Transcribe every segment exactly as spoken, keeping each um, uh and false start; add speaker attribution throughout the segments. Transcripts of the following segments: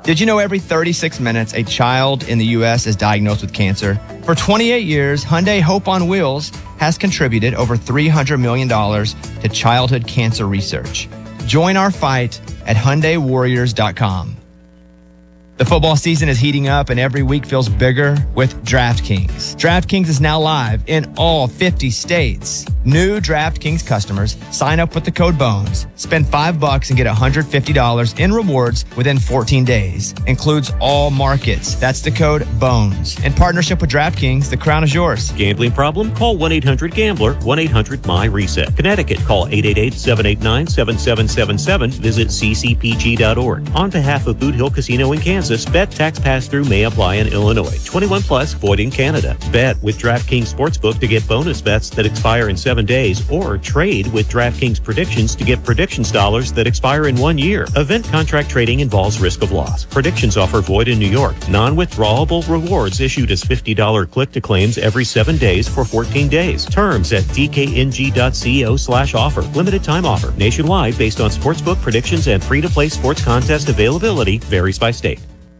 Speaker 1: Did you know every thirty-six minutes, a child in the U S is diagnosed with cancer? For twenty-eight years, Hyundai Hope on Wheels has contributed over three hundred million dollars to childhood cancer research. Join our fight at Hyundai Warriors dot com. The football season is heating up and every week feels bigger with DraftKings. DraftKings is now live in all fifty states. New DraftKings customers sign up with the code BONES, spend five bucks and get one hundred fifty dollars in rewards within fourteen days. Includes all markets. That's the code BONES. In partnership with DraftKings, the crown is yours.
Speaker 2: Gambling problem? Call one eight hundred gambler, one eight hundred M Y reset. Connecticut, call eight eight eight, seven eight nine, seven seven seven seven. Visit c c p g dot org. On behalf of Boot Hill Casino in Kansas, bet tax pass-through may apply in Illinois. twenty-one plus, void in Canada. Bet with DraftKings Sportsbook to get bonus bets that expire in seven days, or trade with DraftKings Predictions to get predictions dollars that expire in one year. Event contract trading involves risk of loss. Predictions offer void in New York. Non-withdrawable rewards issued as fifty dollars click-to-claims every seven days for fourteen days. Terms at d k n g dot co slash offer. Limited time offer. Nationwide based on sportsbook predictions and free-to-play sports contest availability varies by state.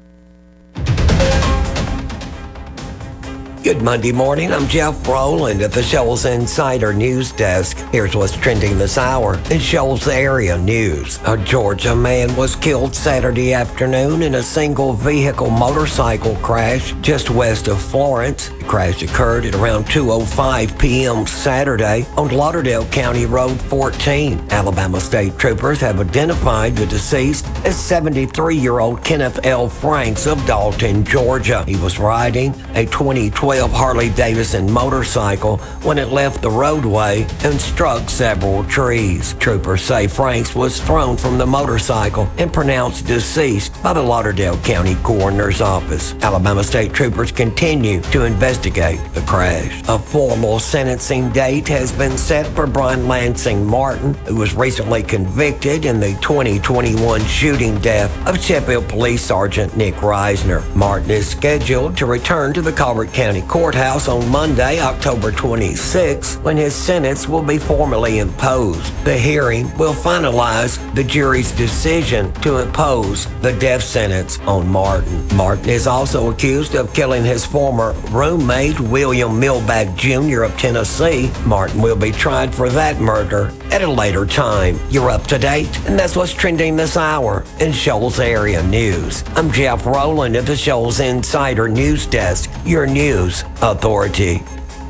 Speaker 3: Good Monday morning. I'm Jeff Rowland at the Shoals Insider News Desk. Here's what's trending this hour in Shoals area news. A Georgia man was killed Saturday afternoon in a single vehicle motorcycle crash just west of Florence. The crash occurred at around two oh five p.m. Saturday on Lauderdale County Road fourteen. Alabama State troopers have identified the deceased as seventy-three-year-old Kenneth L. Franks of Dalton, Georgia. He was riding a twenty twelve Harley-Davidson motorcycle when it left the roadway and struck several trees. Troopers say Franks was thrown from the motorcycle and pronounced deceased by the Lauderdale County Coroner's Office. Alabama State troopers continue to investigate the crash. A formal sentencing date has been set for Brian Lansing Martin, who was recently convicted in the twenty twenty-one shooting death of Sheffield Police Sergeant Nick Reisner. Martin is scheduled to return to the Colbert County Courthouse on Monday, October twenty-sixth, when his sentence will be formally imposed. The hearing will finalize the jury's decision to impose the death sentence on Martin. Martin is also accused of killing his former roommate, William Milback Junior of Tennessee. Martin will be tried for that murder at a later time. You're up to date, and that's what's trending this hour in Shoals area news. I'm Jeff Rowland at the Shoals Insider News Desk, your news authority.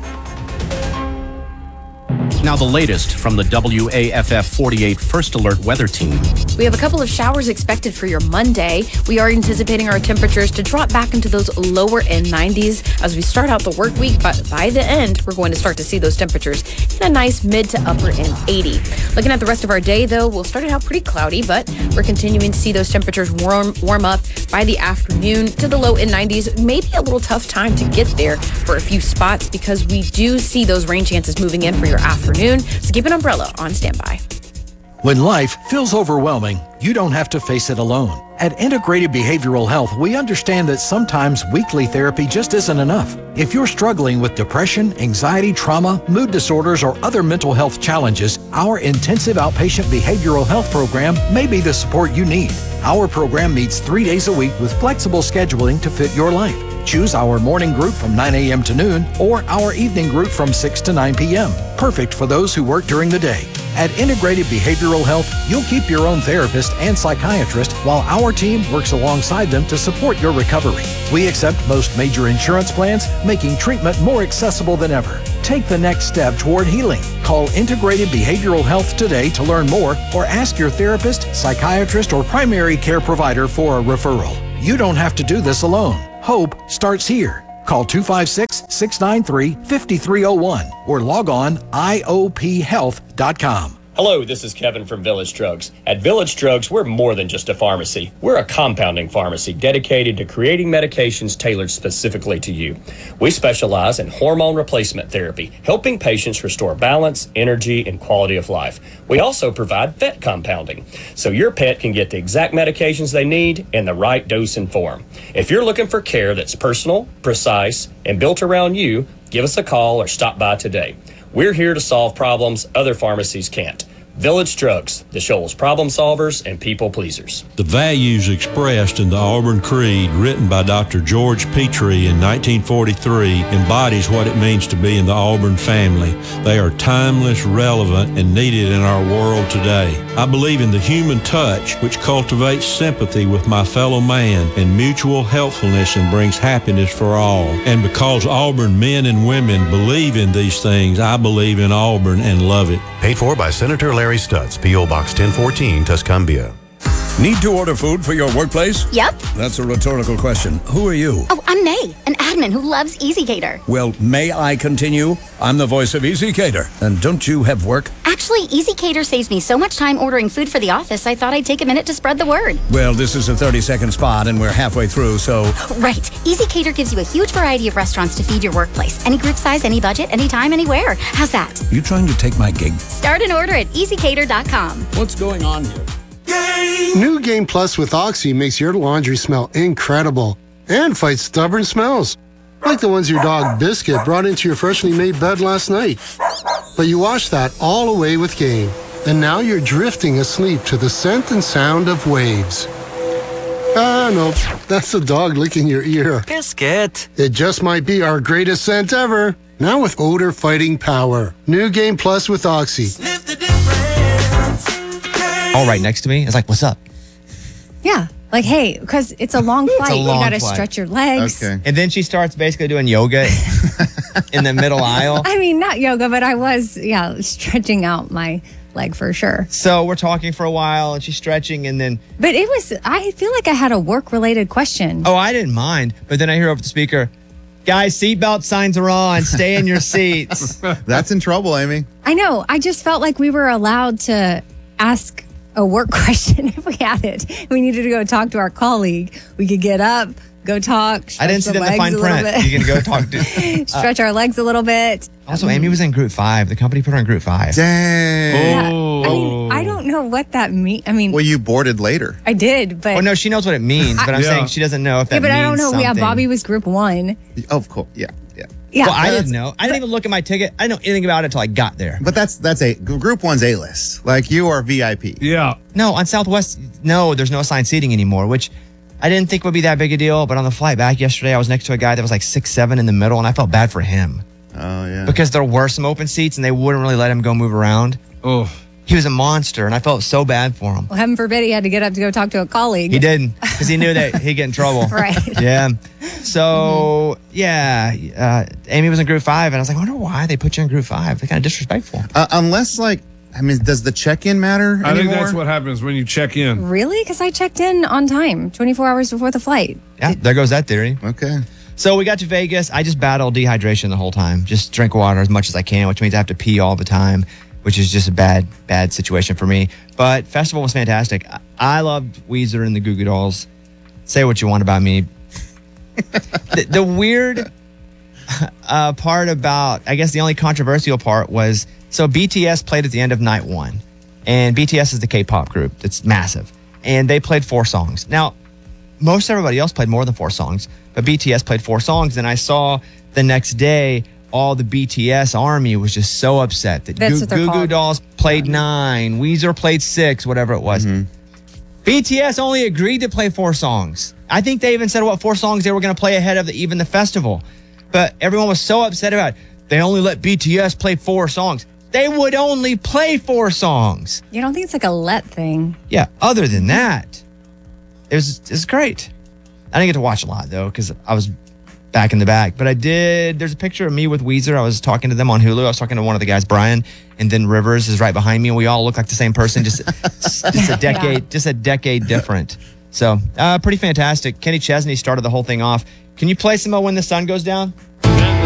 Speaker 4: Now the latest from the W A F F forty-eight First Alert Weather Team.
Speaker 5: We have a couple of showers expected for your Monday. We are anticipating our temperatures to drop back into those lower end nineties as we start out the work week, but by the end, we're going to start to see those temperatures in a nice mid to upper end eighty. Looking at the rest of our day, though, we'll start it out pretty cloudy, but we're continuing to see those temperatures warm warm up by the afternoon to the low end nineties. Maybe a little tough time to get there for a few spots because we do see those rain chances moving in for your afternoon. So keep an umbrella on standby.
Speaker 6: When life feels overwhelming, you don't have to face it alone. At Integrated Behavioral Health, we understand that sometimes weekly therapy just isn't enough. If you're struggling with depression, anxiety, trauma, mood disorders, or other mental health challenges, our intensive outpatient behavioral health program may be the support you need. Our program meets three days a week with flexible scheduling to fit your life. Choose our morning group from nine a.m. to noon or our evening group from six to nine p.m. Perfect for those who work during the day. At Integrated Behavioral Health, you'll keep your own therapist and psychiatrist while our team works alongside them to support your recovery. We accept most major insurance plans, making treatment more accessible than ever. Take the next step toward healing. Call Integrated Behavioral Health today to learn more or ask your therapist, psychiatrist, or primary care provider for a referral. You don't have to do this alone. Hope starts here. Call two five six, six nine three, five three zero one or log on I O P health dot com.
Speaker 7: Hello, this is Kevin from Village Drugs. At Village Drugs, we're more than just a pharmacy. We're a compounding pharmacy dedicated to creating medications tailored specifically to you. We specialize in hormone replacement therapy, helping patients restore balance, energy, and quality of life. We also provide vet compounding, so your pet can get the exact medications they need in the right dose and form. If you're looking for care that's personal, precise, and built around you, give us a call or stop by today. We're here to solve problems other pharmacies can't. Village Drugs, the Shoals problem solvers and people pleasers.
Speaker 8: The values expressed in the Auburn Creed, written by Doctor George Petrie in nineteen forty-three, embodies what it means to be in the Auburn family. They are timeless, relevant, and needed in our world today. I believe in the human touch, which cultivates sympathy with my fellow man and mutual helpfulness and brings happiness for all. And because Auburn men and women believe in these things, I believe in Auburn and love it.
Speaker 9: Paid for by Senator Larry Stutz, P O Box ten fourteen, Tuscumbia.
Speaker 10: Need to order food for your workplace?
Speaker 11: Yep.
Speaker 10: That's a rhetorical question. Who are you?
Speaker 11: Oh, I'm May, an admin who loves EasyCater.
Speaker 10: Well, may I continue? I'm the voice of EasyCater. And don't you have work?
Speaker 11: Actually, EasyCater saves me so much time ordering food for the office, I thought I'd take a minute to spread the word.
Speaker 10: Well, this is a thirty-second spot, and we're halfway through, so...
Speaker 11: Right. EasyCater gives you a huge variety of restaurants to feed your workplace. Any group size, any budget, anytime, anywhere. How's that?
Speaker 10: You trying to take my gig?
Speaker 11: Start an order at easy cater dot com.
Speaker 10: What's going on here?
Speaker 12: New Game Plus with Oxy makes your laundry smell incredible and fights stubborn smells, like the ones your dog Biscuit brought into your freshly made bed last night. But you washed that all away with Game, and now you're drifting asleep to the scent and sound of waves. Ah, nope, that's the dog licking your ear.
Speaker 13: Biscuit.
Speaker 12: It just might be our greatest scent ever. Now with odor-fighting power. New Game Plus with Oxy.
Speaker 1: All right next to me. It's like, what's up?
Speaker 14: Yeah. Like, hey, because it's a long flight.
Speaker 1: a long
Speaker 14: you got to
Speaker 1: flight.
Speaker 14: stretch your legs.
Speaker 1: Okay. And then she starts basically doing yoga in the middle aisle.
Speaker 14: I mean, not yoga, but I was, yeah, stretching out my leg for sure.
Speaker 1: So we're talking for a while and she's stretching and then...
Speaker 14: But it was, I feel like I had a work-related question.
Speaker 1: Oh, I didn't mind. But then I hear over the speaker, guys, seatbelt signs are on. Stay in your seats.
Speaker 15: That's in trouble, Amy.
Speaker 14: I know. I just felt like we were allowed to ask a work question if we had it. We needed to go talk to our colleague. We could get up, go talk.
Speaker 1: I didn't see that in the fine print. You can go talk to...
Speaker 14: Stretch uh, our legs a little bit.
Speaker 1: Also, Amy was in group five. The company put her in group five.
Speaker 15: Dang.
Speaker 14: Yeah. I mean, I don't know what that means. I mean...
Speaker 15: Well, you boarded later.
Speaker 14: I did, but...
Speaker 1: Well, no, she knows what it means, but I'm
Speaker 15: yeah.
Speaker 1: saying she doesn't know if that
Speaker 14: yeah, but
Speaker 1: means
Speaker 14: I don't know.
Speaker 1: something.
Speaker 14: Yeah, Bobby was group one.
Speaker 15: Oh, of course. Yeah, yeah.
Speaker 14: Yeah,
Speaker 1: well, I didn't know. I didn't even look at my ticket. I didn't know anything about it until I got there.
Speaker 15: But that's that's a group one's A list. Like you are V I P.
Speaker 10: Yeah.
Speaker 1: No, on Southwest, no, there's no assigned seating anymore, which I didn't think would be that big a deal. But on the flight back yesterday, I was next to a guy that was like six seven in the middle, and I felt bad for him.
Speaker 15: Oh yeah.
Speaker 1: Because there were some open seats, and they wouldn't really let him go move around.
Speaker 10: Oh.
Speaker 1: He was a monster, and I felt so bad for him.
Speaker 14: Well, heaven forbid he had to get up to go talk to a colleague.
Speaker 1: He didn't, because he knew that he'd get in trouble.
Speaker 14: Right.
Speaker 1: Yeah. So, mm-hmm. yeah, uh, Amy was in group five, and I was like, I wonder why they put you in group five. They're kind of disrespectful.
Speaker 15: Uh, unless, like, I mean, does the check-in matter
Speaker 10: I
Speaker 15: anymore?
Speaker 10: think that's what happens when you check in.
Speaker 14: Really? Because I checked in on time, twenty-four hours before the flight.
Speaker 1: Yeah, there goes that theory.
Speaker 15: Okay.
Speaker 1: So we got to Vegas. I just battled dehydration the whole time. Just drink water as much as I can, which means I have to pee all the time, which is just a bad, bad situation for me. But festival was fantastic. I, I loved Weezer and the Goo Goo Dolls. Say what you want about me. the, the weird uh, part about, I guess the only controversial part was, so B T S played at the end of night one. And B T S is the K-pop group. It's massive. And they played four songs. Now, most everybody else played more than four songs, but B T S played four songs. And I saw the next day, all the B T S army was just so upset that
Speaker 14: That's
Speaker 1: Goo
Speaker 14: what they're
Speaker 1: Goo Goo
Speaker 14: called.
Speaker 1: Dolls played nine, Weezer played six, whatever it was.
Speaker 15: Mm-hmm.
Speaker 1: B T S only agreed to play four songs. I think they even said what four songs they were going to play ahead of the, even the festival. But everyone was so upset about it. They only let B T S play four songs. They would only play four songs.
Speaker 14: You don't think it's like a let thing?
Speaker 1: Yeah, other than that, it was, it was great. I didn't get to watch a lot, though, because I was back in the back. But I did. There's a picture of me with Weezer. I was talking to them on Hulu. I was talking to one of the guys, Brian, and then Rivers is right behind me, and we all look like the same person, just, just a decade, yeah. just a decade different. So, uh, pretty fantastic. Kenny Chesney started the whole thing off. Can you play some of When the Sun Goes Down?